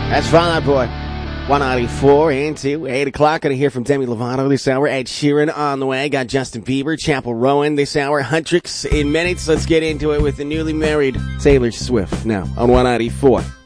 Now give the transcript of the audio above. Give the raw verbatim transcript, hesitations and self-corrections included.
That's Fall Out Boy. one ninety-four into eight o'clock. Going to hear from Demi Lovato this hour. Ed Sheeran on the way. Got Justin Bieber, Chapel Rowan this hour. Huntrix in minutes. Let's get into it with the newly married Taylor Swift now on one ninety-four.